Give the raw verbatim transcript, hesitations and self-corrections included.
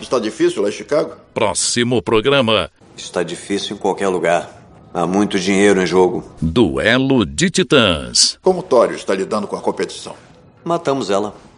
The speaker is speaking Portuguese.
Está difícil lá em Chicago? Próximo programa. Está difícil em qualquer lugar. Há muito dinheiro em jogo. Duelo de Titãs. Como Tório está lidando com a competição? Matamos ela.